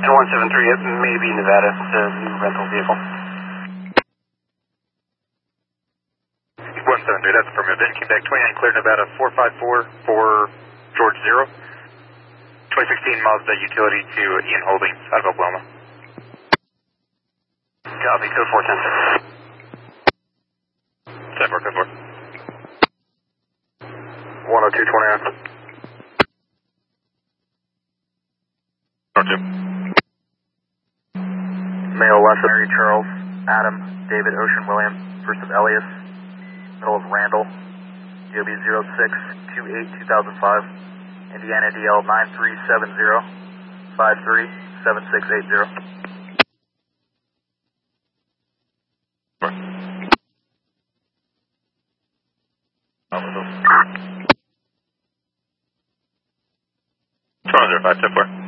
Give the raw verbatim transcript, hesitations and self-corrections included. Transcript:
And one seven three, it may be Nevada, it's a new rental vehicle. one seven three, that's affirmative. Then came back twenty-nine clear Nevada four five four for George Zero. twenty sixteen Mazda utility to Ian Holdings out of Oklahoma. Copy, code four ten six. ten four, code four. one oh two twenty-nine. North two. Male West Mary Charles, Adam, David, Ocean, William, first of Elias, middle of Randall, D O B zero six two eight two thousand five, Indiana D L nine three seven zero five three seven six eight zero. Toronto zero five, ten four.